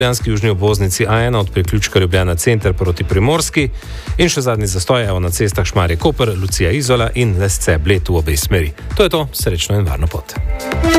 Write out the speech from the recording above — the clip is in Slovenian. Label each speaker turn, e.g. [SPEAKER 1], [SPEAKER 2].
[SPEAKER 1] ljubljanski južni obvoznici A1 od priključka Ljubljana center proti Primorski in še zadnji zastoj na cestah Šmarje Koper, Lucija Izola in Lesce Bled v obe smeri. To je to, srečno in varno pot.